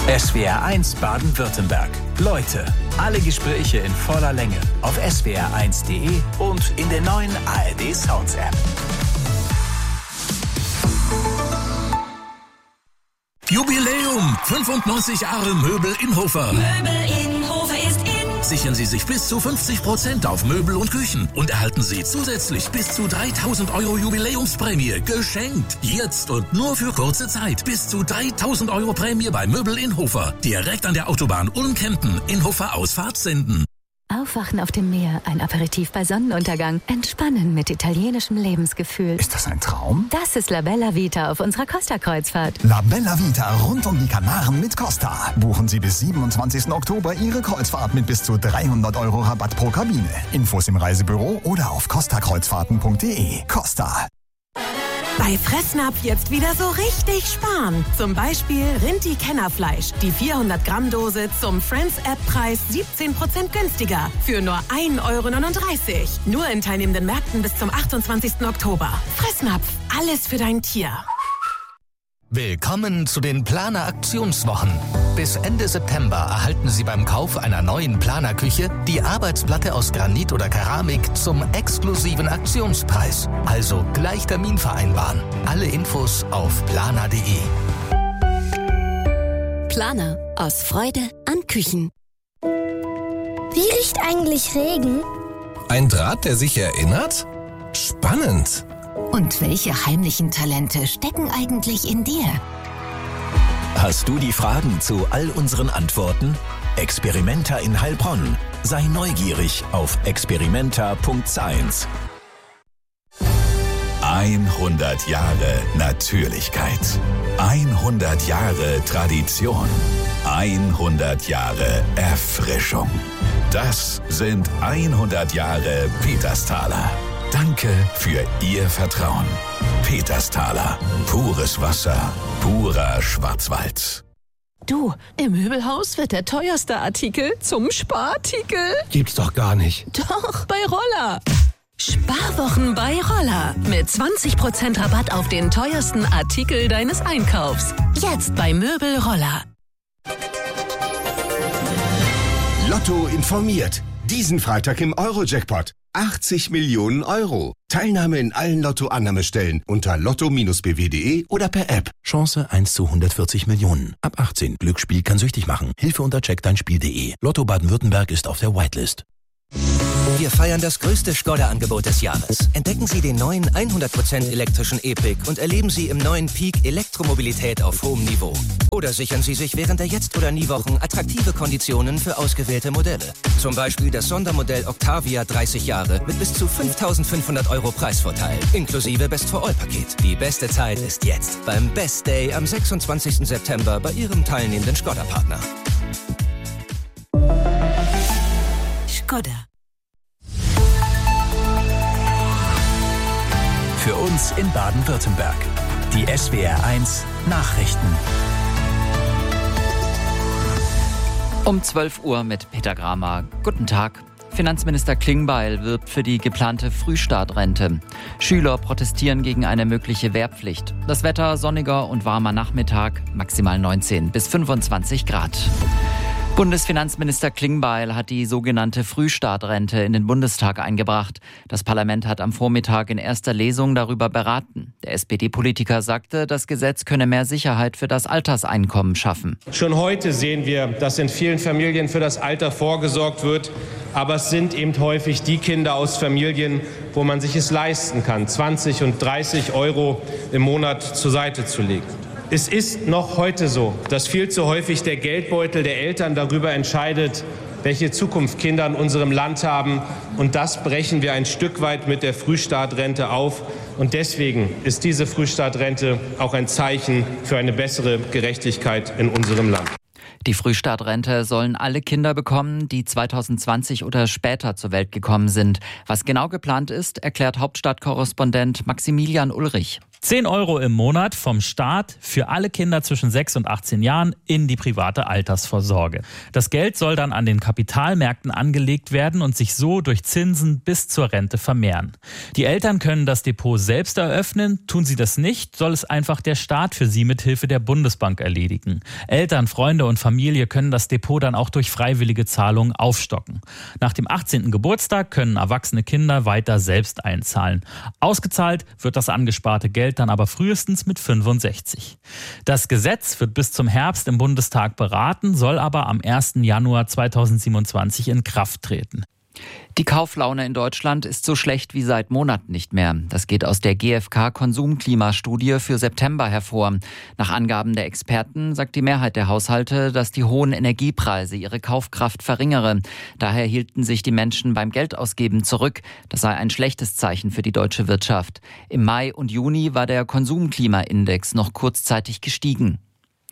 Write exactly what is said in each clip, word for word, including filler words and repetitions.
S W R eins Baden-Württemberg. Leute, alle Gespräche in voller Länge auf S W R eins Punkt de und in der neuen A R D Sounds App. Jubiläum! fünfundneunzig Jahre Möbel Inhofer. Möbel Inhofer ist in. Sichern Sie sich bis zu fünfzig Prozent auf Möbel und Küchen und erhalten Sie zusätzlich bis zu dreitausend Euro Jubiläumsprämie geschenkt. Jetzt und nur für kurze Zeit. Bis zu dreitausend Euro Prämie bei Möbel Inhofer. Direkt an der Autobahn Ulm-Kempen. Inhofer Ausfahrt Senden. Aufwachen auf dem Meer, ein Aperitif bei Sonnenuntergang, entspannen mit italienischem Lebensgefühl. Ist das ein Traum? Das ist La Bella Vita auf unserer Costa-Kreuzfahrt. La Bella Vita rund um die Kanaren mit Costa. Buchen Sie bis siebenundzwanzigsten Oktober Ihre Kreuzfahrt mit bis zu dreihundert Euro Rabatt pro Kabine. Infos im Reisebüro oder auf costa kreuzfahrten punkt de. Costa. Bei Fressnapf jetzt wieder so richtig sparen. Zum Beispiel Rinti-Kennerfleisch. Die vierhundert Gramm Dose zum Friends-App-Preis siebzehn Prozent günstiger. Für nur ein Euro neununddreißig. Nur in teilnehmenden Märkten bis zum achtundzwanzigsten Oktober. Fressnapf. Alles für dein Tier. Willkommen zu den Planer Aktionswochen. Bis Ende September erhalten Sie beim Kauf einer neuen Planerküche die Arbeitsplatte aus Granit oder Keramik zum exklusiven Aktionspreis. Also gleich Termin vereinbaren. Alle Infos auf planer punkt de. Planer. Aus Freude an Küchen. Wie riecht eigentlich Regen? Ein Draht, der sich erinnert? Spannend. Und welche heimlichen Talente stecken eigentlich in dir? Hast du die Fragen zu all unseren Antworten? Experimenta in Heilbronn. Sei neugierig auf experimenta punkt science. hundert Jahre Natürlichkeit. hundert Jahre Tradition. hundert Jahre Erfrischung. Das sind hundert Jahre Petersthaler. Danke für Ihr Vertrauen. Petersthaler. Pures Wasser. Purer Schwarzwald. Du, im Möbelhaus wird der teuerste Artikel zum Sparartikel. Gibt's doch gar nicht. Doch, bei Roller. Sparwochen bei Roller. Mit zwanzig Prozent Rabatt auf den teuersten Artikel deines Einkaufs. Jetzt bei Möbel Roller. Lotto informiert. Diesen Freitag im Euro-Jackpot. achtzig Millionen Euro. Teilnahme in allen Lotto-Annahmestellen unter lotto Bindestrich b w punkt de oder per App. Chance eins zu hundertvierzig Millionen. Ab achtzehn. Glücksspiel kann süchtig machen. Hilfe unter check dein Spiel punkt de. Lotto Baden-Württemberg ist auf der Whitelist. Wir feiern das größte Skoda-Angebot des Jahres. Entdecken Sie den neuen hundert Prozent elektrischen E-Pick und erleben Sie im neuen Peak Elektromobilität auf hohem Niveau. Oder sichern Sie sich während der Jetzt- oder Nie-Wochen attraktive Konditionen für ausgewählte Modelle. Zum Beispiel das Sondermodell Octavia dreißig Jahre mit bis zu fünftausendfünfhundert Euro Preisvorteil, inklusive Best-for-All-Paket. Die beste Zeit ist jetzt beim Best Day am sechsundzwanzigsten September bei Ihrem teilnehmenden Skoda-Partner. Skoda. Für uns in Baden-Württemberg. Die S W R eins Nachrichten. Um zwölf Uhr mit Peter Gramer. Guten Tag. Finanzminister Klingbeil wirbt für die geplante Frühstartrente. Schüler protestieren gegen eine mögliche Wehrpflicht. Das Wetter sonniger und warmer Nachmittag, maximal neunzehn bis fünfundzwanzig Grad. Bundesfinanzminister Klingbeil hat die sogenannte Frühstartrente in den Bundestag eingebracht. Das Parlament hat am Vormittag in erster Lesung darüber beraten. Der S P D-Politiker sagte, das Gesetz könne mehr Sicherheit für das Alterseinkommen schaffen. Schon heute sehen wir, dass in vielen Familien für das Alter vorgesorgt wird. Aber es sind eben häufig die Kinder aus Familien, wo man sich es leisten kann, zwanzig und dreißig Euro im Monat zur Seite zu legen. Es ist noch heute so, dass viel zu häufig der Geldbeutel der Eltern darüber entscheidet, welche Zukunft Kinder in unserem Land haben. Und das brechen wir ein Stück weit mit der Frühstartrente auf. Und deswegen ist diese Frühstartrente auch ein Zeichen für eine bessere Gerechtigkeit in unserem Land. Die Frühstartrente sollen alle Kinder bekommen, die zweitausendzwanzig oder später zur Welt gekommen sind. Was genau geplant ist, erklärt Hauptstadtkorrespondent Maximilian Ulrich. zehn Euro im Monat vom Staat für alle Kinder zwischen sechs und achtzehn Jahren in die private Altersvorsorge. Das Geld soll dann an den Kapitalmärkten angelegt werden und sich so durch Zinsen bis zur Rente vermehren. Die Eltern können das Depot selbst eröffnen. Tun sie das nicht, soll es einfach der Staat für sie mithilfe der Bundesbank erledigen. Eltern, Freunde und Familie können das Depot dann auch durch freiwillige Zahlungen aufstocken. Nach dem achtzehnten Geburtstag können erwachsene Kinder weiter selbst einzahlen. Ausgezahlt wird das angesparte Geld dann aber frühestens mit fünfundsechzig. Das Gesetz wird bis zum Herbst im Bundestag beraten, soll aber am ersten Januar zweitausendsiebenundzwanzig in Kraft treten. Die Kauflaune in Deutschland ist so schlecht wie seit Monaten nicht mehr. Das geht aus der G f K-Konsumklimastudie für September hervor. Nach Angaben der Experten sagt die Mehrheit der Haushalte, dass die hohen Energiepreise ihre Kaufkraft verringere. Daher hielten sich die Menschen beim Geldausgeben zurück. Das sei ein schlechtes Zeichen für die deutsche Wirtschaft. Im Mai und Juni war der Konsumklimaindex noch kurzzeitig gestiegen.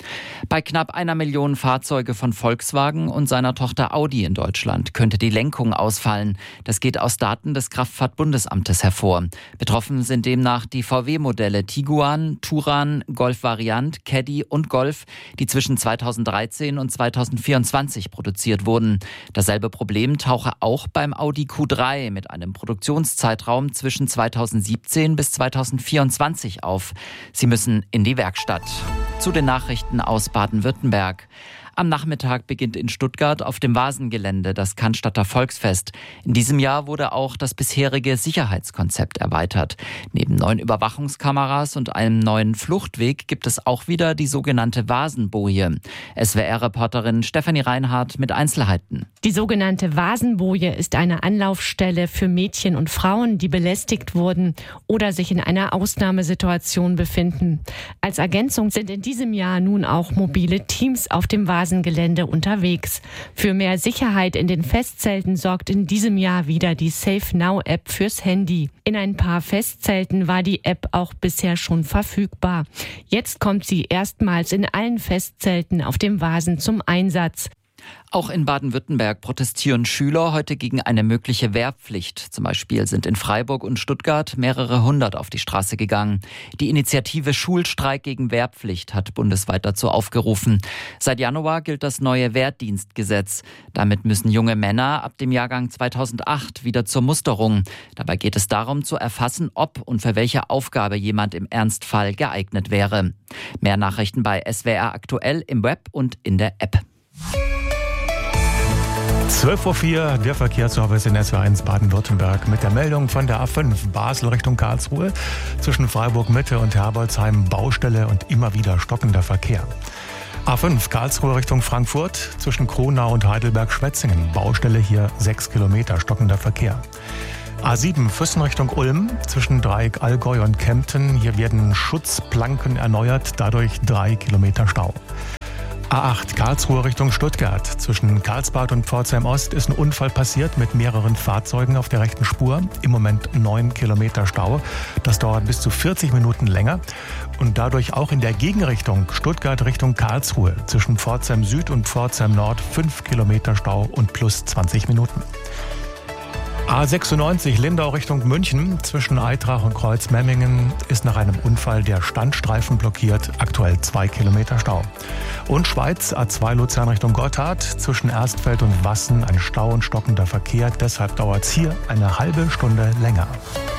Bei knapp einer Million Fahrzeuge von Volkswagen und seiner Tochter Audi in Deutschland könnte die Lenkung ausfallen. Das geht aus Daten des Kraftfahrtbundesamtes hervor. Betroffen sind demnach die V W-Modelle Tiguan, Touran, Golf Variant, Caddy und Golf, die zwischen zweitausenddreizehn und zweitausendvierundzwanzig produziert wurden. Dasselbe Problem tauche auch beim Audi Q drei mit einem Produktionszeitraum zwischen zweitausendsiebzehn bis zweitausendvierundzwanzig auf. Sie müssen in die Werkstatt. Zu den Nachrichten aus Baden-Württemberg. Am Nachmittag beginnt in Stuttgart auf dem Vasengelände das Cannstatter Volksfest. In diesem Jahr wurde auch das bisherige Sicherheitskonzept erweitert. Neben neuen Überwachungskameras und einem neuen Fluchtweg gibt es auch wieder die sogenannte Vasenboje. S W R-Reporterin Stefanie Reinhardt mit Einzelheiten. Die sogenannte Vasenboje ist eine Anlaufstelle für Mädchen und Frauen, die belästigt wurden oder sich in einer Ausnahmesituation befinden. Als Ergänzung sind in diesem Jahr nun auch mobile Teams auf dem Vasengelände unterwegs. Für mehr Sicherheit in den Festzelten sorgt in diesem Jahr wieder die Safe Now App fürs Handy. In ein paar Festzelten war die App auch bisher schon verfügbar. Jetzt kommt sie erstmals in allen Festzelten auf dem Vasen zum Einsatz. Auch in Baden-Württemberg protestieren Schüler heute gegen eine mögliche Wehrpflicht. Zum Beispiel sind in Freiburg und Stuttgart mehrere hundert auf die Straße gegangen. Die Initiative Schulstreik gegen Wehrpflicht hat bundesweit dazu aufgerufen. Seit Januar gilt das neue Wehrdienstgesetz. Damit müssen junge Männer ab dem Jahrgang zweitausendacht wieder zur Musterung. Dabei geht es darum, zu erfassen, ob und für welche Aufgabe jemand im Ernstfall geeignet wäre. Mehr Nachrichten bei S W R aktuell im Web und in der App. zwölf Uhr vier, der Verkehrsservice in S W R eins Baden-Württemberg mit der Meldung von der A fünf Basel Richtung Karlsruhe. Zwischen Freiburg Mitte und Herbolzheim Baustelle und immer wieder stockender Verkehr. A fünf Karlsruhe Richtung Frankfurt zwischen Kronau und Heidelberg-Schwetzingen. Baustelle hier sechs Kilometer stockender Verkehr. A sieben Füssen Richtung Ulm zwischen Dreieck Allgäu und Kempten. Hier werden Schutzplanken erneuert, dadurch drei Kilometer Stau. A acht Karlsruhe Richtung Stuttgart. Zwischen Karlsbad und Pforzheim Ost ist ein Unfall passiert mit mehreren Fahrzeugen auf der rechten Spur. Im Moment neun Kilometer Stau. Das dauert bis zu vierzig Minuten länger. Und dadurch auch in der Gegenrichtung Stuttgart Richtung Karlsruhe. Zwischen Pforzheim Süd und Pforzheim Nord fünf Kilometer Stau und plus zwanzig Minuten. A sechsundneunzig Lindau Richtung München zwischen Eitrach und Kreuzmemmingen ist nach einem Unfall der Standstreifen blockiert, aktuell zwei Kilometer Stau. Und Schweiz A zwei Luzern Richtung Gotthard zwischen Erstfeld und Wassen ein Stau und stockender Verkehr, deshalb dauert es hier eine halbe Stunde länger.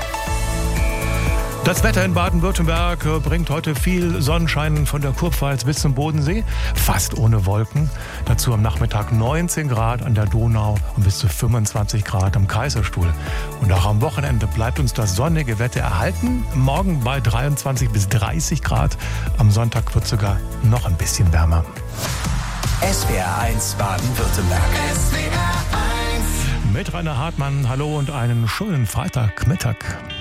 Das Wetter in Baden-Württemberg bringt heute viel Sonnenschein von der Kurpfalz bis zum Bodensee, fast ohne Wolken. Dazu am Nachmittag neunzehn Grad an der Donau und bis zu fünfundzwanzig Grad am Kaiserstuhl. Und auch am Wochenende bleibt uns das sonnige Wetter erhalten. Morgen bei dreiundzwanzig bis dreißig Grad. Am Sonntag wird es sogar noch ein bisschen wärmer. S W R eins Baden-Württemberg. Mit Rainer Hartmann, hallo und einen schönen Freitagmittag.